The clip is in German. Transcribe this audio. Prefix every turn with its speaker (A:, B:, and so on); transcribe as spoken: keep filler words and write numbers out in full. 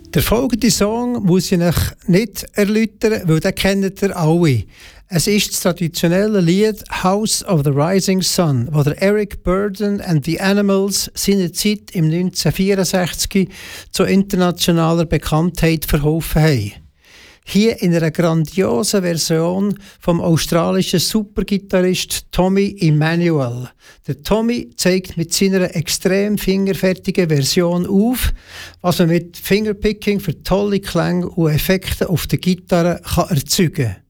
A: Der folgende Song muss ich euch nicht erläutern, weil den kennt ihr alle. Es ist das traditionelle Lied «House of the Rising Sun», das der Eric Burdon and the Animals seinerzeit im neunzehnhundertvierundsechzig zu internationaler Bekanntheit verholfen haben. Hier in einer grandiosen Version vom australischen Supergitarrist Tommy Emmanuel. Der Tommy zeigt mit seiner extrem fingerfertigen Version auf, was man mit Fingerpicking für tolle Klänge und Effekte auf der Gitarre kann erzeugen kann.